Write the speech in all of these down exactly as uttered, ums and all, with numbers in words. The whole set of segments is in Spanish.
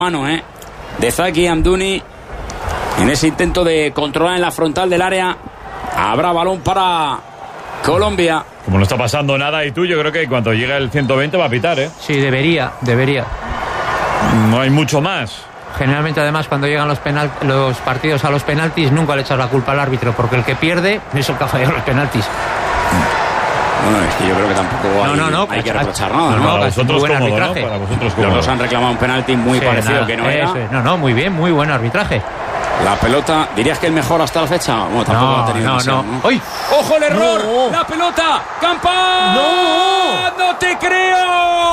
mano, ¿eh? De Zaki Amdouni en ese intento de controlar en la frontal del área. Habrá balón para Colombia. Como no está pasando nada y tú, yo creo que cuando llegue el ciento veinte va a pitar, ¿eh? Sí, debería, debería. No hay mucho más. Generalmente, además, cuando llegan los, penal, los partidos a los penaltis, nunca le echas la culpa al árbitro, porque el que pierde es el que ha fallado los penaltis. Bueno, es que yo creo que tampoco hay, no, no, no, hay que pues, reprochar nada, ¿no? Para vosotros cómodo, ¿no? Para vosotros cómodo. Los dos han reclamado un penalti muy sí, parecido nada, que no era. es, no, no, muy bien, muy buen arbitraje. La pelota, ¿dirías que el mejor hasta la fecha? Bueno, tampoco no, lo ha tenido no, demasiado, no. ¿no? ¡Ay! ¡Ojo el error! No. ¡La pelota! ¡Campas! ¡No! ¡No te creo!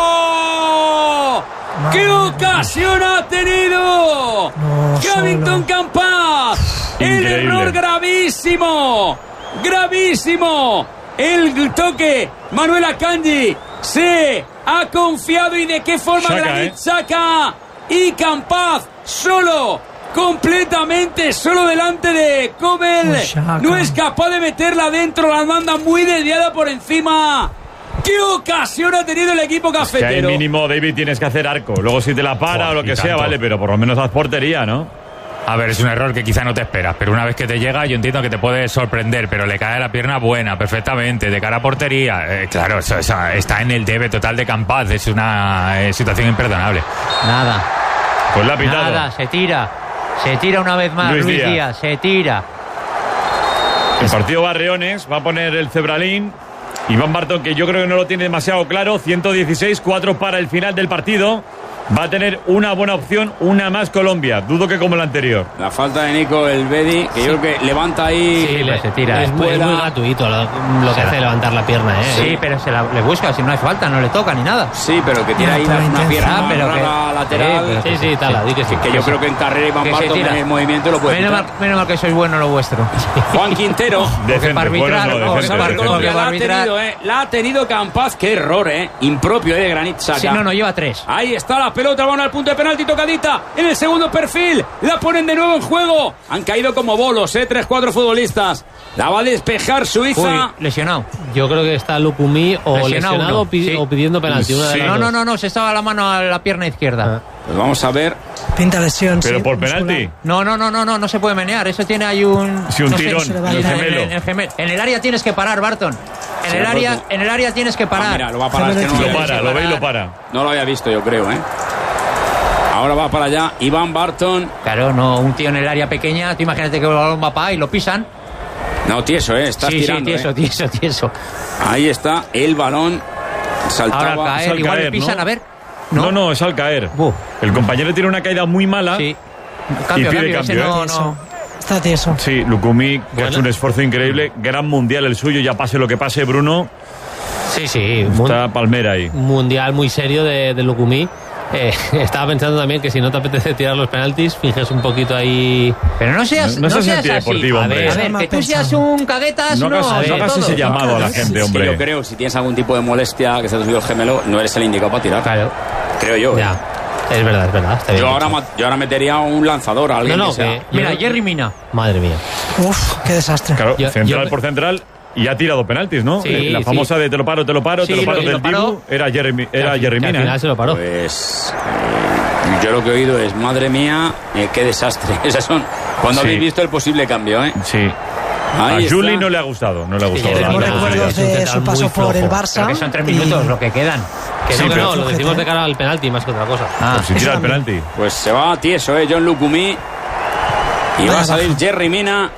No, ¡Qué no, ocasión ha tenido! No, ¡Gavington solo. Campas! ¡El Increíble. error gravísimo! ¡Gravísimo! El toque, Manuel Akanji se ha confiado, y de qué forma. Xhaka, Granit ¿eh? Xhaka y Campaz solo, completamente solo delante de Kobel. Uy, Xhaka. No es capaz de meterla dentro, la manda muy desviada por encima. ¡Qué ocasión ha tenido el equipo Que hay cafetero! mínimo, David, tienes que hacer arco. Luego si te la para Joder, o lo que y sea, tanto. vale, pero por lo menos haz portería, ¿no? A ver, es un error que quizá no te esperas, pero una vez que te llega, yo entiendo que te puede sorprender, pero le cae la pierna buena, perfectamente, de cara a portería. Eh, claro, eso, eso, está en el debe total de Campaz, es una eh, situación imperdonable. Nada, Pues la ha pitado. nada, se tira. Se tira una vez más, Luis Luis, Díaz. Díaz, se tira. El partido Barreones va a poner el Cebralín. Iván Barton, que yo creo que no lo tiene demasiado claro, ciento dieciséis, cuatro para el final del partido. Va a tener una buena opción, una más Colombia. Dudo que como la anterior. La falta de Nico Elvedi, que yo creo que levanta ahí. Sí, le- se tira. Es muy, es muy gratuito lo, lo que Se la- hace levantar la pierna, ¿eh? Sí, pero se la, le busca, si no hay falta, no le toca ni nada. Sí, pero que tiene ahí Ya, una, pero una intensa. pierna Ah, pero rara que- lateral. sí, pero- Sí, sí, tala, di que sí. Que yo creo que en carrera Iván Que se Barton tira. en el movimiento lo puede Menos quitar. mal, menos mal que sois bueno lo vuestro. Juan Quintero. Decente, para arbitrar, bueno, no, no, decente, para decente. Colombia la ha arbitrar- tenido, eh. La ha tenido Campaz. Qué error, eh. Impropio eh, de Granit Xhaka. Sí, no, no, lleva tres. Ahí está la pelota, van al punto de penalti, tocadita en el segundo perfil. La ponen de nuevo en juego. Han caído como bolos, eh. Tres, cuatro futbolistas. La va a despejar Suiza. Uy, lesionado. Yo creo que está Lukumi o Lesionado lesionado uno, o, pi- sí. o pidiendo penalti. Una de Sí. las No, dos. no, no, no, se estaba la mano a la pierna izquierda. Pues vamos a ver. Pinta lesión. Pero sí, por muscular. penalti. No, no, no, no, no, no se puede menear. Eso tiene ahí un. Sí, un no sé, tirón, se le va en el a ir. gemelo. En el, gemelo. En el área tienes que parar, Barton. En Sí, el área, Barton. en el área tienes que Ah, parar. mira, lo va a parar. Es que no, Lo lo Lo había para, visto. lo ve y lo para. No lo había visto, yo creo, eh. Ahora va para allá Iván Barton. Claro, no, un tío en el área pequeña. Tú imagínate que el balón va para y lo pisan. No, tieso, eh. Estás Sí, tirando, sí, tieso, eh. tieso, tieso. Ahí está el balón. Saltaba. Ahora es caer, al igual caer, le pisan, ¿no? a ver. No, no, es al caer. Buf. El compañero tiene una caída muy mala. Sí. Cambio, Y pide cambio, ese cambio, no, ¿eh? Tieso. no. Está tieso. Sí, Lukumi, que ha Bueno. hecho un esfuerzo increíble. Gran mundial el suyo, ya pase lo que pase, Bruno. Sí, sí. mu- Está Palmera ahí. mundial muy serio de, de Lukumi. Eh, estaba pensando también que si no te apetece tirar los penaltis, finges un poquito ahí. Pero no seas, No- no seas seas antideportivo, así. hombre. A ver, Mal que tú pensado. seas un caguetas, No no. hagas, de no hagas todo. ese llamado a la Sí, gente, Sí, hombre. yo creo, si tienes algún tipo de molestia que se te ha subido el gemelo, no eres el indicado para tirar. Claro. Creo yo. eh. Ya. Es verdad, es verdad. Está bien Yo dicho. ahora, ma- yo ahora metería un lanzador a alguien No, no, que sea. que- Mira, Yo- Jerry Mina. Madre mía. Uf, qué desastre. Claro, Yo- central yo- por central. Y ha tirado penaltis, ¿no? Sí, la sí. famosa de te lo paro, te lo paro, Sí, te lo paro lo- y del lo paró. Dibu. Era Jeremy, era Que Jerry al Mina, final ¿eh? se lo paró. Pues eh, yo lo que he oído es, madre mía, eh, qué desastre. Esas son cuando Sí. habéis visto el posible cambio, ¿eh? Sí. Ahí a Juli está. no le ha gustado, no le ha gustado. Sí, la- Tenemos Jerry la Mina recuerdos es un de central su paso muy por el flojo. Barça. Pero que son tres y- minutos lo que quedan. Que Sí, no, que pero- no, lo decimos Flojete. de cara al penalti más que otra cosa. Ah, Si Eso tira el también. penalti. Pues se va tieso, ¿eh? John Lukumi. Y va Vaya a salir baja. Jerry Mina.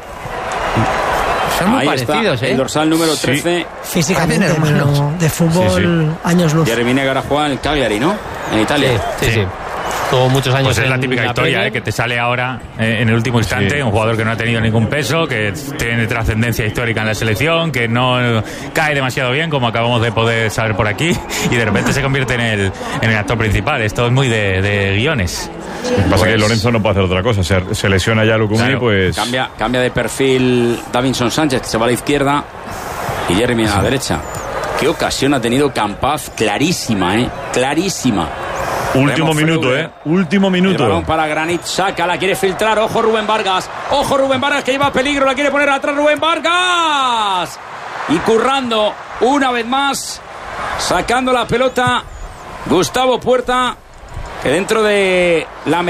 son muy Ahí está, parecidos, ¿eh? el dorsal número Sí. trece. Físicamente, Parecen hermanos. pero de fútbol, Sí, sí. años luz. Jerry Mina que ahora juega en el Cagliari, ¿no? En Italia. Sí, sí, sí. Tuvo muchos años Pues es la en típica la historia, Premier. ¿eh? Que te sale ahora eh, en el último instante. Sí. Un jugador que no ha tenido ningún peso, que tiene trascendencia histórica en la selección, que no eh, cae demasiado bien, como acabamos de poder saber por aquí, y de repente se convierte en el, en el actor principal. Esto es muy de, de guiones. Lo que pasa es que Lorenzo no puede hacer otra cosa. Se, se lesiona ya Lukumi, Claro, pues. Cambia, cambia de perfil Davinson Sánchez, que se va a la izquierda. Y Jerry Mina a la derecha. Qué ocasión ha tenido Campaz, clarísima, ¿eh? Clarísima. Último Remo minuto, Freuler. ¿eh? Último El minuto. balón para Granit Xhaka, la quiere filtrar, ojo Rubén Vargas, ojo Rubén Vargas que lleva peligro, la quiere poner atrás Rubén Vargas. Y currando una vez más, sacando la pelota, Gustavo Puerta. que dentro de la